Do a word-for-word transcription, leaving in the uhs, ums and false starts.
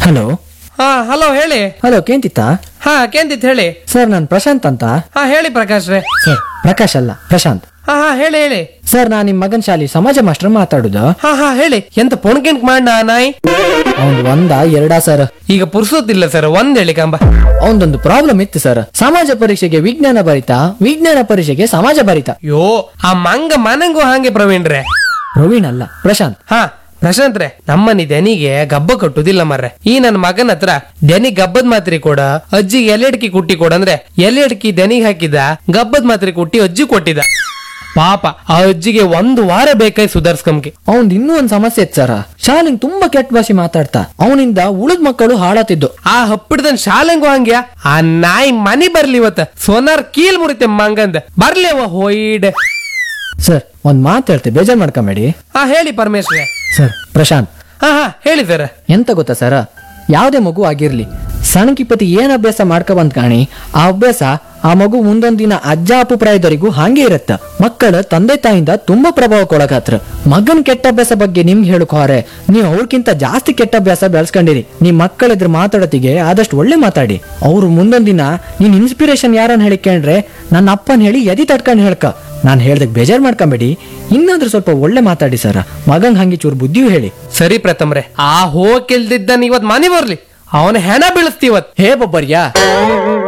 Hello. ಹಾ hello ಹೇಳಿ. Hello ಕೇಂತಿತ್ತ? ಹಾ ಕೇಂದಿತ್ ಹೇಳಿ. ಸರ್ ನಾನು ಪ್ರಶಾಂತ್ ಅಂತ. ಹಾ ಹೇಳಿ ಪ್ರಕಾಶ್ ರೇ. ಸರ್ ಪ್ರಕಾಶ್ ಅಲ್ಲ ಪ್ರಶಾಂತ್. ಹಾ ಹಾ ಹೇಳಿ ಹೇಳಿ. ಸರ್ ನಾನು ನಿಮ್ ಮಗನ್ ಶಾಲಿ ಸಮಾಜ ಮಾಸ್ಟರ್ ಮಾತಾಡುದು. ಹಾ ಹಾ ಹೇಳಿ. ಎಂತ ಪೊಣ್ಕೆಂಟ್ ಮಾಡ ನಾಯಿ. ಅವ್ನ್ ಒಂದ ಎರಡಾ ಸರ್? ಈಗ ಪುರ್ಸೋತಿಲ್ಲ ಸರ್, ಒಂದ್ ಹೇಳಿ ಕಂಬ. ಅವನದೊಂದು ಪ್ರಾಬ್ಲಮ್ ಇತ್ತು ಸರ್. ಸಮಾಜ ಪರೀಕ್ಷೆಗೆ ವಿಜ್ಞಾನ ಬರಿತಾ, ವಿಜ್ಞಾನ ಪರೀಕ್ಷೆಗೆ ಸಮಾಜ ಬರಿತಾ. ಯೋ ಆ ಮಂಗ ಮನಂಗೂ ಹಾಗೆ ಪ್ರವೀಣ್ ರೇ. ಪ್ರವೀಣ್ ಅಲ್ಲ ಪ್ರಶಾಂತ್. ಹಾ ಪ್ರಶಾಂತ್ ರೇ, ನಮ್ಮನಿ ದನಿಗೆ ಗಬ್ಬ ಕಟ್ಟುದಿಲ್ಲ ಮರ್ರೆ. ಈ ನನ್ನ ಮಗನ ಹತ್ರ ದನಿ ಗಬ್ಬದ್ ಮಾತ್ರೆ ಕೊಡ, ಅಜ್ಜಿ ಎಲೆಡ್ಕಿ ಕುಟ್ಟಿ ಕೊಡ ಅಂದ್ರೆ ಎಲೆಡ್ಕಿ ದನಿಗೆ ಹಾಕಿದ, ಗಬ್ಬದ್ ಮಾತ್ರೆ ಕುಟ್ಟಿ ಅಜ್ಜಿ ಕೊಟ್ಟಿದ. ಪಾಪ ಆ ಅಜ್ಜಿಗೆ ಒಂದು ವಾರ ಬೇಕಾಯ್ ಸುಧಾರ್ಸ್ಕಂಗೆ. ಅವನ್ ಇನ್ನೂ ಒಂದ್ ಸಮಸ್ಯೆ ಇತ್ತು ಸರ್. ಶಾಲೆಂಗ್ ತುಂಬಾ ಕೆಟ್ಟ ಭಾಷೆ ಮಾತಾಡ್ತಾ, ಅವನಿಂದ ಉಳಿದ ಮಕ್ಕಳು ಹಾಳಾತಿದ್ದು. ಆ ಹಪ್ಪಿಡ್ದನ್ ಶಾಲೆಂಗು ಹಂಗ್ಯ. ಆ ನಾಯಿ ಮನಿ ಬರ್ಲಿ ಇವತ್ತ ಸೋನಾರ್ ಕೀಲ್ ಮುರಿತೆ ಮಂಗಂದ ಬರ್ಲೇವ ಹೋಯ್ಡ್. ಸರ್ ಒಂದ್ ಮಾತು ಹೇಳ್ತೆ, ಬೇಜಾರ್ ಮಾಡ್ಕೊಂಬೇಡಿ. ಹಾ ಹೇಳಿ ಪರಮೇಶ್ವರ. ಸರ್ ಪ್ರಶಾಂತ್. ಹಾ ಹಾ ಹೇಳಿ ಸರ್. ಎಂತ ಗೊತ್ತಾ ಸರ, ಯಾವ್ದೇ ಮಗು ಆಗಿರ್ಲಿ, ಸಣ್ಣಕಿಪತಿ ಏನ್ ಅಭ್ಯಾಸ ಮಾಡ್ಕೊ ಬಂದ್ ಕಾಣಿ, ಆ ಅಭ್ಯಾಸ ಆ ಮಗು ಮುಂದೊಂದ್ ದಿನ ಅಜ್ಜ ಅಪ್ಪು ಪ್ರಾಯದವರೆಗೂ ಹಾಗೆ ಇರತ್ತ. ಮಕ್ಕಳ ತಂದೆ ತಾಯಿಂದ ತುಂಬಾ ಪ್ರಭಾವಕ್ಕೊಳಗಾತ್ರ. ಮಗನ್ ಕೆಟ್ಟ ಅಭ್ಯಾಸ ಬಗ್ಗೆ ನಿಮ್ಗೆ ಹೇಳಕ್ ಹೋರೆ, ನೀವು ಅವ್ರಕ್ಕಿಂತ ಜಾಸ್ತಿ ಕೆಟ್ಟ ಅಭ್ಯಾಸ ಬೆಳೆಸ್ಕೊಂಡಿರಿ. ನಿಮ್ ಮಕ್ಕಳ ಎದುರು ಮಾತಾಡೋತಿಗೆ ಆದಷ್ಟು ಒಳ್ಳೆ ಮಾತಾಡಿ. ಅವ್ರು ಮುಂದೊಂದ್ ದಿನ ನೀನ್ ಇನ್ಸ್ಪಿರೇಷನ್ ಯಾರನ್ನ ಹೇಳಿಕೊಂಡ್ರೆ ನನ್ನ ಅಪ್ಪನ್ ಹೇಳಿ ಎದಿ ತಟ್ಕೊಂಡ್ ಹೇಳ್ಕ. ನಾನ್ ಹೇಳ್ದಕ್ ಬೇಜಾರ್ ಮಾಡ್ಕೊಂಬೇಡಿ, ಇನ್ನಾದ್ರೂ ಸ್ವಲ್ಪ ಒಳ್ಳೆ ಮಾತಾಡಿ ಸರ. ಮಗಂಗ್ ಹಂಗೆ ಚೂರು ಬುದ್ಧಿಯೂ ಹೇಳಿ. ಸರಿ ಪ್ರಥಮ್ರೆ, ಆ ಹೋಗಿಲ್ದಿದ್ದನ್ ಇವತ್ ಮನೆ ಬರ್ಲಿ, ಅವನ ಹೆಣ ಬೀಳಿಸ್ತೀವತ್. ಹೇ ಬೊಬ್ಬರ್ಯಾ.